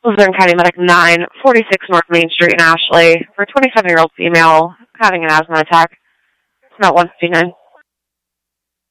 Luzerne County Medic 9, 46 North Main Street in Ashley, for a 27-year-old female having an asthma attack. It's not 159.